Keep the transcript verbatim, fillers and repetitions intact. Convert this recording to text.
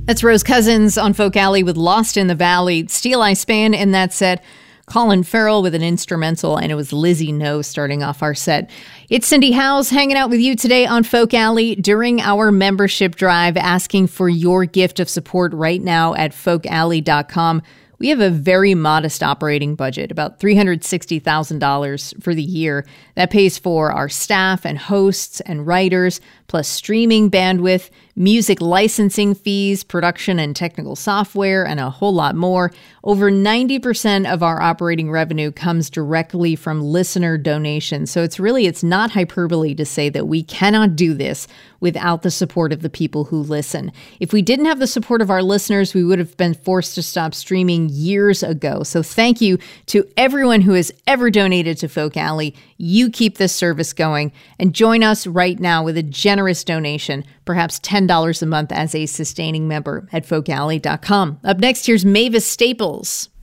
That's Rose Cousins on Folk Alley with Lost in the Valley. Steel I Span in that set. Colin Farrell with an instrumental, and it was Lizzie No starting off our set. It's Cindy Howes hanging out with you today on Folk Alley during our membership drive, asking for your gift of support right now at folk alley dot com. We have a very modest operating budget, about three hundred sixty thousand dollars for the year. That pays for our staff and hosts and writers, plus streaming bandwidth, music licensing fees, production and technical software, and a whole lot more. Over ninety percent of our operating revenue comes directly from listener donations. So it's really, it's not hyperbole to say that we cannot do this without the support of the people who listen. If we didn't have the support of our listeners, we would have been forced to stop streaming years ago. So thank you to everyone who has ever donated to Folk Alley. You keep this service going, and join us right now with a generous donation, perhaps ten dollars a month as a sustaining member at folk alley dot com. Up next, here's Mavis Staples.